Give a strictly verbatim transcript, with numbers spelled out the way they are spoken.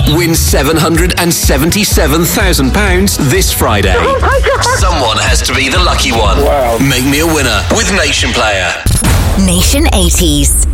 Win seven hundred seventy-seven thousand pounds this Friday. Oh my God. Someone has to be the lucky one. Wow. Make me a winner with Nation Player. Nation eighties.